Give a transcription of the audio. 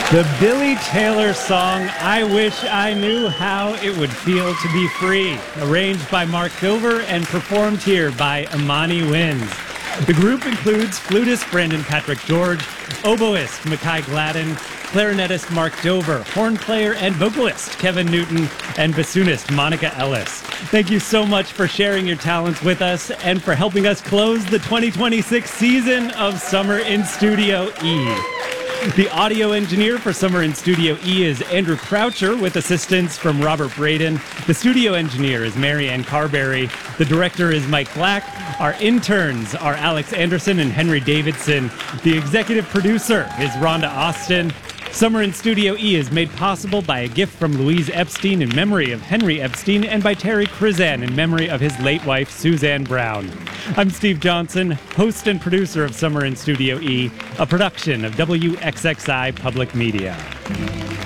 The Billy Taylor song, I Wish I Knew How It Would Feel to Be Free, arranged by Mark Dover and performed here by Imani Wins. The group includes flutist Brandon Patrick George, oboist Mackay Gladden, clarinetist Mark Dover, horn player and vocalist Kevin Newton, and bassoonist Monica Ellis. Thank you so much for sharing your talents with us and for helping us close the 2026 season of Summer in Studio E. The audio engineer for Summer in Studio E is Andrew Croucher with assistance from Robert Braden. The studio engineer is Marianne Carberry. The director is Mike Black. Our interns are Alex Anderson and Henry Davidson. The executive producer is Rhonda Austin. Summer in Studio E is made possible by a gift from Louise Epstein in memory of Henry Epstein and by Terry Krizan in memory of his late wife, Suzanne Brown. I'm Steve Johnson, host and producer of Summer in Studio E, a production of WXXI Public Media.